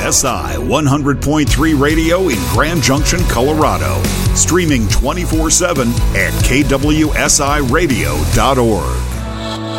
KWSI 100.3 radio in Grand Junction, Colorado. Streaming 24/7 at kwsiradio.org.